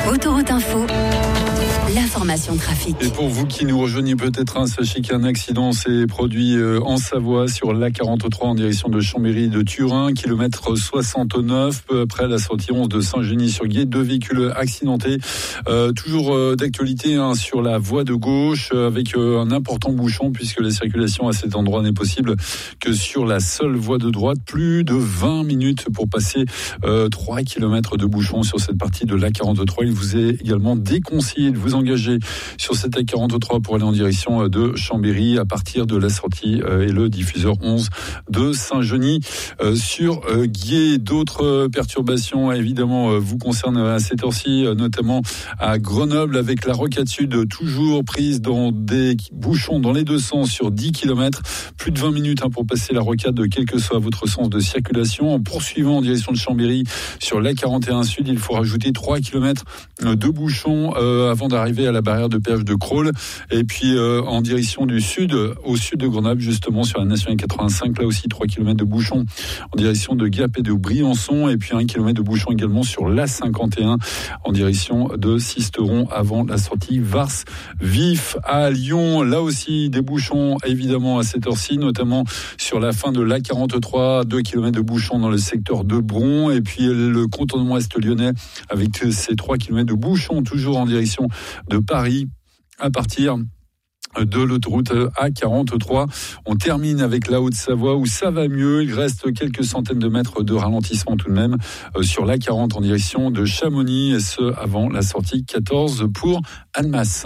Autoroute Info, l'information trafic. Et pour vous qui nous rejoignez peut-être, sachez qu'un accident s'est produit en Savoie sur l'A43 en direction de Chambéry de Turin, kilomètre 69, peu après la sortie 11 de Saint-Genis-sur-Guiers. 2 véhicules accidentés. Toujours d'actualité sur la voie de gauche avec un important bouchon puisque la circulation à cet endroit n'est possible que sur la seule voie de droite. Plus de 20 minutes pour passer 3 km de bouchon sur cette partie de l'A43. Il vous est également déconseillé de vous engager sur cette A43 pour aller en direction de Chambéry à partir de la sortie et le diffuseur 11 de Saint-Genis sur Guiers. D'autres perturbations évidemment vous concernent à cette heure-ci, notamment à Grenoble avec la rocade sud toujours prise dans des bouchons dans les deux sens sur 10 km. Plus de 20 minutes pour passer la rocade, quel que soit votre sens de circulation. En poursuivant en direction de Chambéry sur l'A41 sud, il faut rajouter 3 km de bouchons avant d'arriver à la barrière de péage de Crolles. Et puis en direction du sud, au sud de Grenoble, justement sur la nationale 85, là aussi 3 km de bouchons en direction de Gap et de Briançon. Et puis 1 km de bouchons également sur l'A51 en direction de Sisteron avant la sortie Vars-Vif. À Lyon, là aussi des bouchons évidemment à cette heure-ci, notamment sur la fin de l'A43, 2 km de bouchons dans le secteur de Bron. Et puis le contournement est lyonnais avec ces 3 km de bouchons toujours en direction de Paris à partir de l'autoroute A43. On termine avec la Haute-Savoie où ça va mieux. Il reste quelques centaines de mètres de ralentissement tout de même sur l'A40 en direction de Chamonix, et ce avant la sortie 14 pour Annemasse.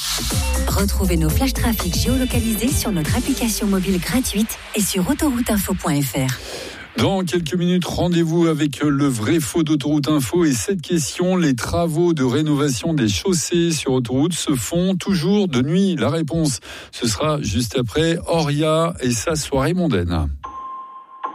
Retrouvez nos flashs trafic géolocalisés sur notre application mobile gratuite et sur autorouteinfo.fr. Dans quelques minutes, rendez-vous avec le vrai faux d'Autoroute Info et cette question: les travaux de rénovation des chaussées sur autoroute se font toujours de nuit? La réponse, ce sera juste après Auria et sa soirée mondaine.